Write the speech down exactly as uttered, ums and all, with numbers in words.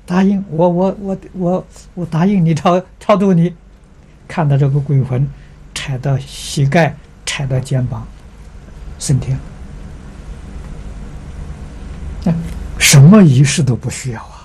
答应我，我我我我答应你超超度你。看到这个鬼魂踩到膝盖，踩到肩膀，升天。什么仪式都不需要啊。